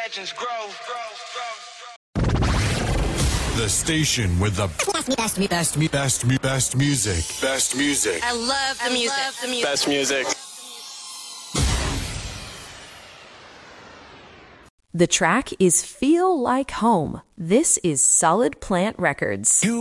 legends grow. The station with the best music. Best music. I love the music. Best music. The track is Feel Like Home. This is Solid Plant Records.